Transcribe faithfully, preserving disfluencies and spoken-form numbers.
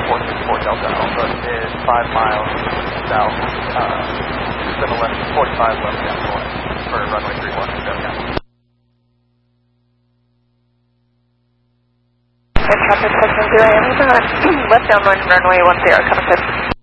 four six four Delta Alpha is five miles south, uh, to the left, forty-five left down the line for runway three one, SoCal. Traffic section zero, left down runway one zero, coming clear.